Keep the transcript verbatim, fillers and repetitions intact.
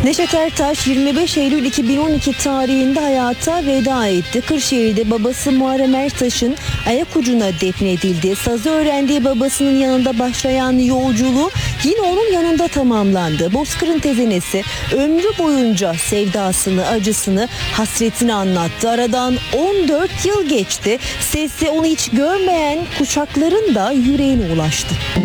Neşet Ertaş yirmi beş Eylül iki bin on iki tarihinde hayata veda etti. Kırşehir'de babası Muharrem Ertaş'ın ayak ucuna defnedildi. Sazı öğrendiği babasının yanında başlayan yolculuğu yine onun yanında tamamlandı. Bozkır'ın tezenesi ömrü boyunca sevdasını, acısını, hasretini anlattı. Aradan on dört yıl geçti. Sesi onu hiç görmeyen kuşakların da yüreğine ulaştı.